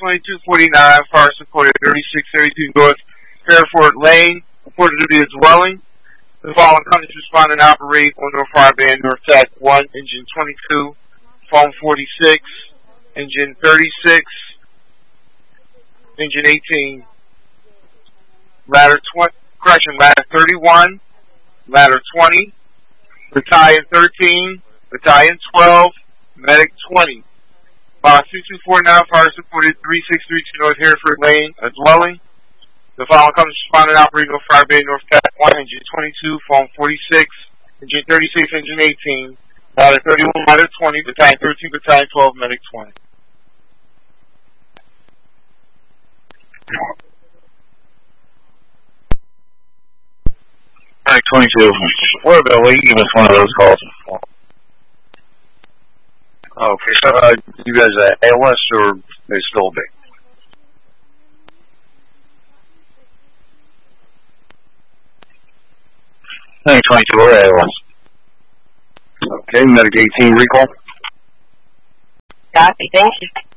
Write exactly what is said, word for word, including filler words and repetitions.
twenty-two forty-nine, fire support at thirty-six thirty-two North Fairford Lane. Reported to be a dwelling. The following companies respond and operate on North Fire Band, North Tac one, engine twenty-two, phone forty-six, engine thirty-six, engine eighteen, ladder twenty, correction, ladder thirty-one, ladder twenty, battalion thirteen, battalion twelve, medic twenty. Box two two four nine, fire supported thirty-six thirty-two North Hereford Lane, a dwelling. The following companies respond and operate North Fire Bay, North Tac one, engine twenty-two, phone forty-six, engine thirty-six, engine eighteen, ladder thirty-one, ladder twenty, battalion thirteen, battalion twelve, medic twenty. Medic twenty-two, what about, will you give us one of those calls? Okay, so uh, you guys are A L S or they still be? Medic twenty-two, we're A L S. Okay, Medic eighteen, recall. Copy, thank you.